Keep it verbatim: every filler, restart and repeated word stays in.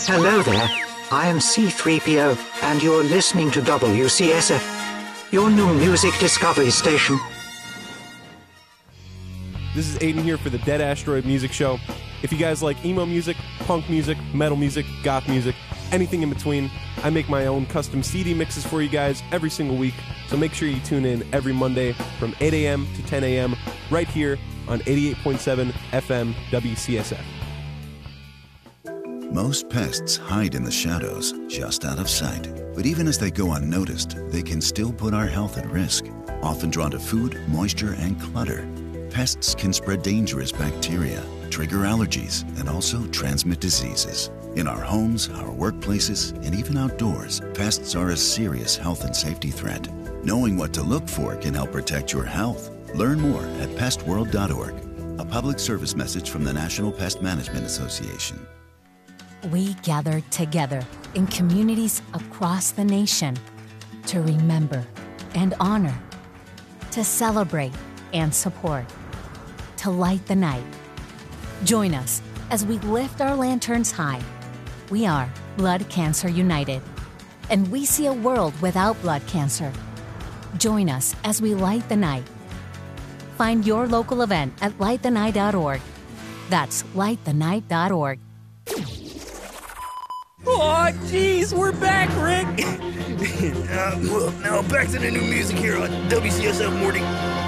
Hello there, I am C three P O, and you're listening to W C S F, your new music discovery station. This is Aiden here for the Dead Asteroid Music Show. If you guys like emo music, punk music, metal music, goth music, anything in between, I make my own custom C D mixes for you guys every single week, so make sure you tune in every Monday from eight a.m. to ten a.m. right here on eighty-eight point seven F M W C S F. Most pests hide in the shadows, just out of sight. But even as they go unnoticed, they can still put our health at risk. Often drawn to food, moisture, and clutter, pests can spread dangerous bacteria, trigger allergies, and also transmit diseases. In our homes, our workplaces, and even outdoors, pests are a serious health and safety threat. Knowing what to look for can help protect your health. Learn more at pest world dot org. A public service message from the National Pest Management Association. We gather together in communities across the nation to remember and honor, to celebrate and support, to light the night. Join us as we lift our lanterns high. We are Blood Cancer United, and we see a world without blood cancer. Join us as we light the night. Find your local event at light the night dot org. That's light the night dot org. Oh, jeez, we're back, Rick. uh, well, now back to the new music here on W C S F Morning.